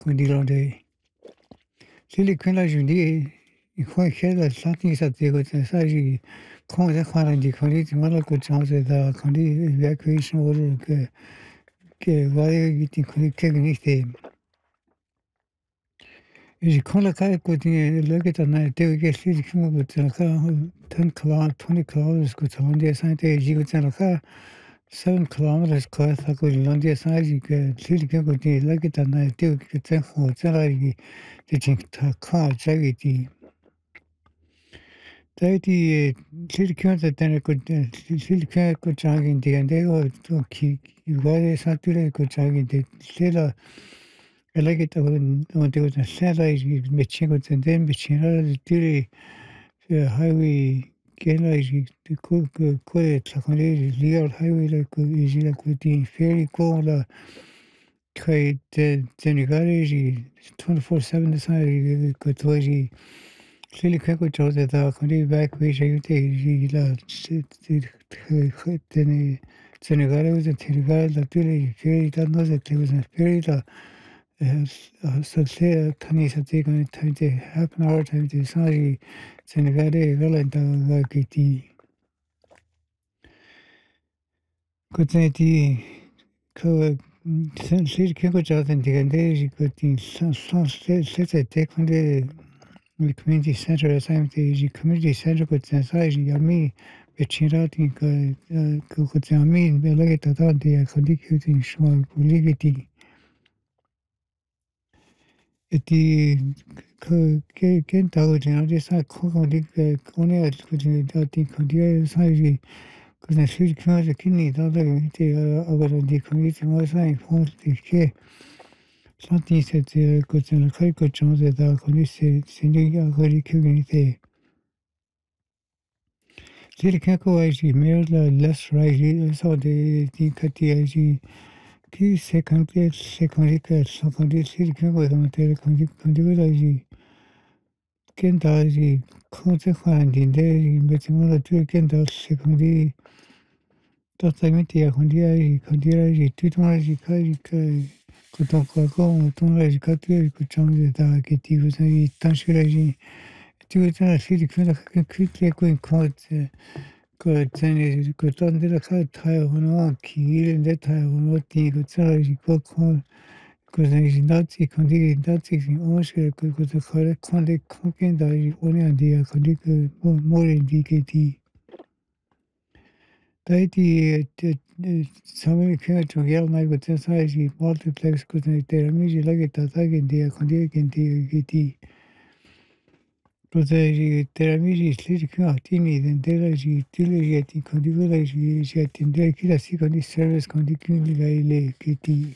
Quindi Lili quella giudì in qualche la stati stati con sai come fare di quelli di mala cocciose da quelli via qui sono che vai di quelli che venite e con la cara con di look at na te che si come with la cara 10 km 20 kilometers go to India sai te ji go la cara 7 kilometers ko sa go India sai ji che si che go di look at na te che te ho la di di ta ka ja di Täiti silkkiötä tänne kun silkkiö kun jogging tien teko toki juuri sattulee kun jogging te siellä eläkettä on teko siellä ei metsin kun sen metsin tuli se highway kela ei ku sakale liar highway la ku isila ku tin ferry ko la kai te negare 24/7 sai ku toji Silicon chose da quindi back we say la tene Senegal was a Senegal la tele che da no se te was a spirit so se tani sa te con tante half an hour time to sai Senegal gala da kiti koteti ko sen Silicon chose and the ko tin se te quindi il community center assignment ji community center ko sai yami bechirati ko yami belage tata de khadi kyutin shmal buligiti eti ke ken tago jina de sa ko dik kone at ko jina ti khadi sai ji ko na shir kma je kini da te agar de community ma sai phone ke santi se te ko jina khai ko chonze da koni se sinji agari kyutin Silicon IG merla less right so the kati IG ki secondary silicon go the tel condigo IG kenta IG konse khandi de betimola tu kenta secondary totalmente ya khandi tutma IG kai koton ko ton IG katu ko change da kiti vous avez tanshira IG tu es silicon ka quick ko 그 전에 그 돈들 그 타요는 길인데 타요는 뛰고 저기고 그 전에 나치 컨디 나치 오실 그것도 거래 컨디 컨겐다 오늘 안디야 컨디 그 모래 디게디 다이티 사람이 그냥 저기 말고 저 사이지 멀티플렉스 그 전에 때문에 이제 다다게 디야 컨디 겐디 Proteji teramiri slidki atini denderaji tileji kondigulaji jatindra kirasi kondi service kondikuni laile kiti.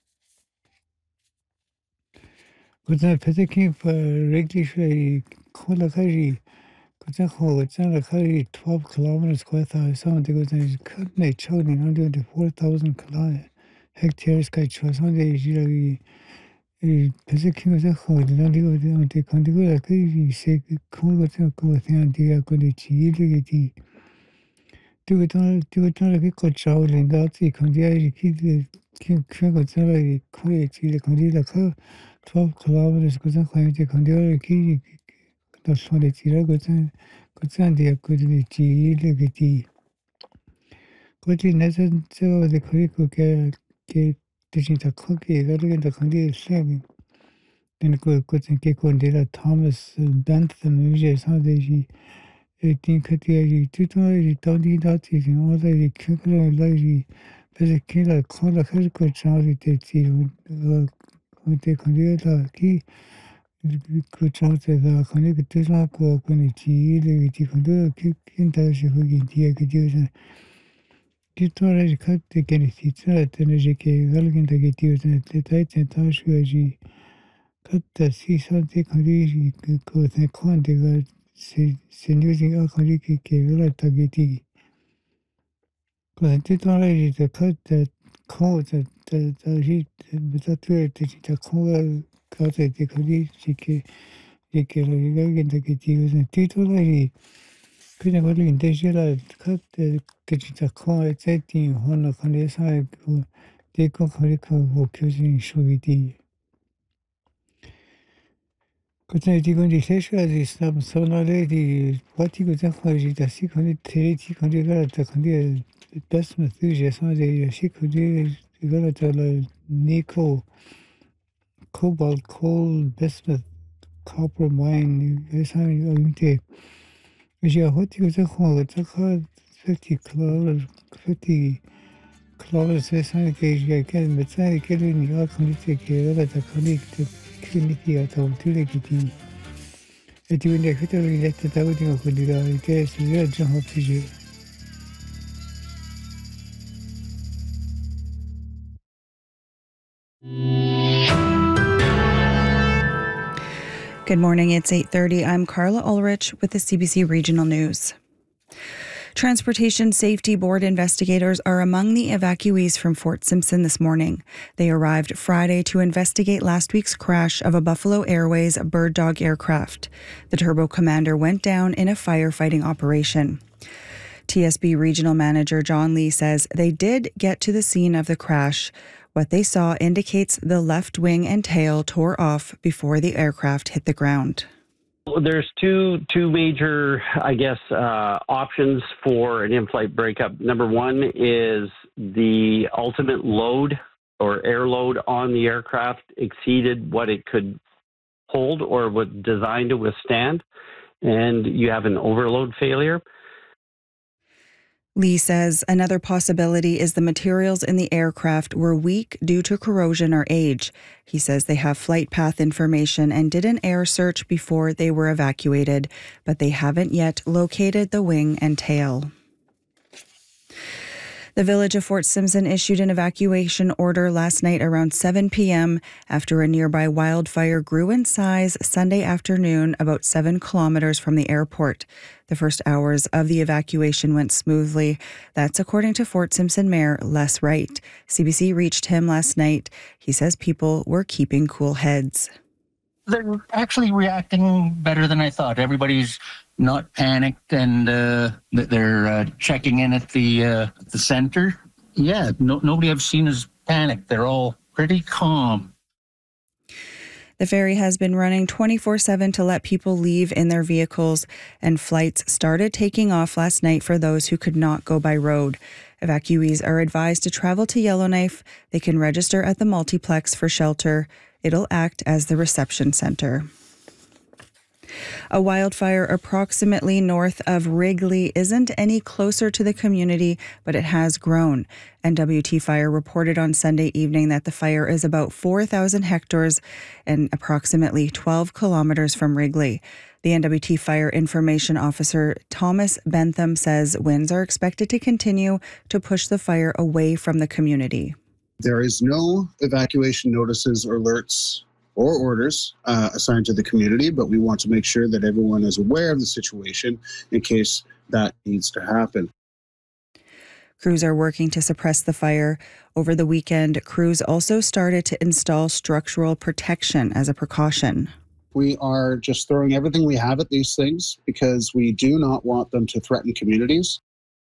Kutan petekin pa regularly kola kaji kutan ho kutan kaji 12 kilometers kwata some de kutan kutne choni under the 4,000 hectares kai chwasan de jirawi Pesekiyosa ho'olandigo de kondigola kai se kongoto kothyan dia kodi chigiti tugotan ke kochao lenda ti kondia ki kyogo tsara koi chile kondila ka 12 kilometers kosan khoyte kondia ki da sone tira kosan dia kodi chile giti kodi nasan so de koi ko ke Digital cookie, elegant the same. Then go and Condela Thomas Bentham, Uses how they 18 tutori, Tony Dotties, and all the curricular lady, Pesakilla, Cola Herico Charlie, with the Condela key. Could chance the connected to like work when it's easy to do a kick in touch with the could use Tutorial cut the Kennedy, energy, elegant the get used at the tight and touch with Katta siisante khariri ko the khande ga using a khariki ke vela tageti ko te tore the cut the code the heat the the code ka te khari ke ga the geti using titolari kine wali indeshira cut the the code setting hona khane sai ko te ko khari ko using shogiti 그때 건지 세셔야지 선언해야지 버티고 생각하지 다시 건지 테레티 건지 가라다 건지 베스트 쓰지 선제 시 건지 가라다 니코 cobalt coal bismuth copper mine 예산이 어딘데 이제 버티고 생각하고 50 kilometers 세상에 이게 몇살 깨르니까 건지 깨라다 건지 클리니키가 더 들리기지 에티온데 그때는 이랬다 다우디가 건디가 이게 수요 좀 없이지. Good morning, it's 8:30. I'm Carla Ulrich with the CBC Regional News. Transportation Safety Board investigators are among the evacuees from Fort Simpson this morning. They arrived Friday to investigate last week's crash of a Buffalo Airways Bird Dog aircraft. The Turbo Commander went down in a firefighting operation. TSB Regional Manager John Lee says they did get to the scene of the crash. What they saw indicates the left wing and tail tore off before the aircraft hit the ground. There's two major, options for an in-flight breakup. Number one is the ultimate load or air load on the aircraft exceeded what it could hold or was designed to withstand, and you have an overload failure. Lee says another possibility is the materials in the aircraft were weak due to corrosion or age. He says they have flight path information and did an air search before they were evacuated, but they haven't yet located the wing and tail. The village of Fort Simpson issued an evacuation order last night around 7 p.m. after a nearby wildfire grew in size Sunday afternoon about 7 kilometers from the airport. The first hours of the evacuation went smoothly. That's according to Fort Simpson Mayor Les Wright. CBC reached him last night. He says people were keeping cool heads. They're actually reacting better than I thought. Everybody's not panicked, and they're checking in at the center. Yeah, nobody I've seen is panicked. They're all pretty calm. The ferry has been running 24/7 to let people leave in their vehicles, and flights started taking off last night for those who could not go by road. Evacuees are advised to travel to Yellowknife. They can register at the multiplex for shelter. It'll act as the reception center. A wildfire approximately north of Wrigley isn't any closer to the community, but it has grown. NWT Fire reported on Sunday evening that the fire is about 4,000 hectares and approximately 12 kilometers from Wrigley. The NWT Fire Information Officer Thomas Bentham says winds are expected to continue to push the fire away from the community. There is no evacuation notices or alerts or orders assigned to the community, but we want to make sure that everyone is aware of the situation in case that needs to happen. Crews are working to suppress the fire. Over the weekend, crews also started to install structural protection as a precaution. We are just throwing everything we have at these things because we do not want them to threaten communities.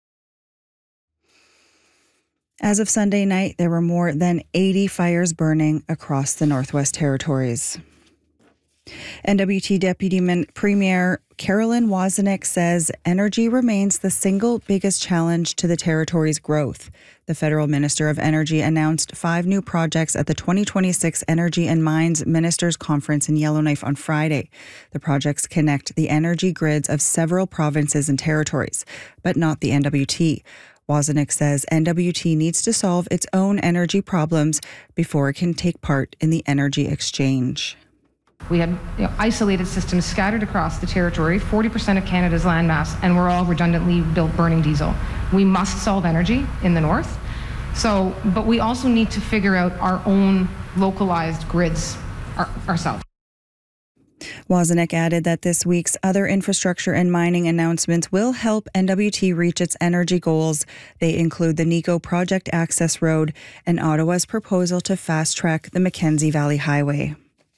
As of Sunday night, there were more than 80 fires burning across the Northwest Territories. NWT Deputy Premier Carolyn Wozniak says energy remains the single biggest challenge to the territory's growth. The federal Minister of Energy announced 5 new projects at the 2026 Energy and Mines Ministers Conference in Yellowknife on Friday. The projects connect the energy grids of several provinces and territories, but not the NWT. Wozniak says NWT needs to solve its own energy problems before it can take part in the energy exchange. We had isolated systems scattered across the territory, 40% of Canada's landmass, and we're all redundantly built burning diesel. We must solve energy in the north. But we also need to figure out our own localized grids ourselves. Wozniak added that this week's other infrastructure and mining announcements will help NWT reach its energy goals. They include the NECO Project Access Road and Ottawa's proposal to fast-track the Mackenzie Valley Highway.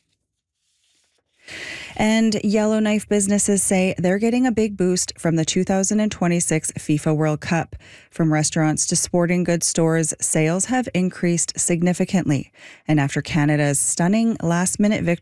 And Yellowknife businesses say they're getting a big boost from the 2026 FIFA World Cup. From restaurants to sporting goods stores, sales have increased significantly. And after Canada's stunning last-minute victory